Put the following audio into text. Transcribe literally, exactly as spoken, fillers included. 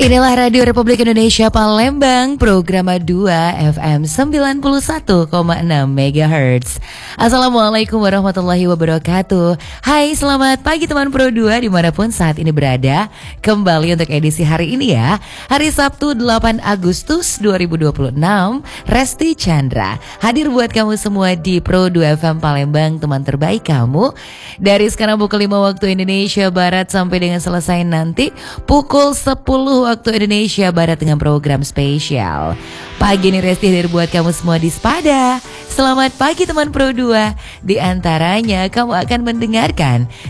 Inilah Radio Republik Indonesia Palembang, program dua F M sembilan puluh satu koma enam megahertz. Assalamualaikum warahmatullahi wabarakatuh. Hai, selamat pagi teman Pro dua dimanapun saat ini berada. Kembali untuk edisi hari ini ya, hari Sabtu delapan Agustus dua ribu dua puluh enam. Resti Chandra hadir buat kamu semua di Pro dua F M Palembang, teman terbaik kamu. Dari sekarang pukul lima waktu Indonesia Barat sampai dengan selesai nanti pukul sepuluh waktu Indonesia Barat dengan program spesial. Pagi ini Resti hadir buat kamu semua di Spada. Selamat pagi teman Pro dua. Di antaranya kamu akan mendengarkan